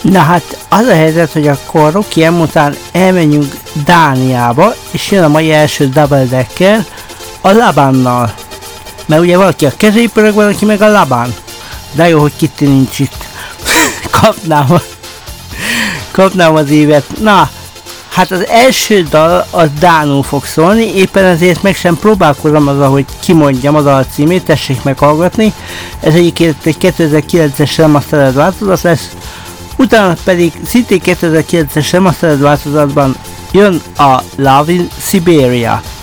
Na hát az a helyzet, hogy akkor Rocky M után elmenjünk Dániába, és jön a mai első double decker a Labannal. Mert ugye valaki a kezépörög, valaki meg a Laban. De jó, hogy Kitty nincs itt. Kapnám az évet. Na, hát az első dal az dánul fog szólni, éppen ezért meg sem próbálkozom azzal, hogy kimondjam a dal címét, tessék meghallgatni. Ez egyébként egy 2009-es remastered változat lesz, utána pedig szintén 2009-es remastered változatban jön a Love in Siberia.